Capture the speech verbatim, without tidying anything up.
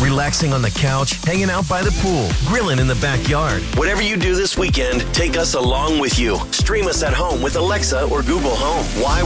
relaxing on the couch, hanging out by the pool, grilling in the backyard. Whatever you do this weekend, take us along with you. Stream us at home with Alexa or Google Home. Why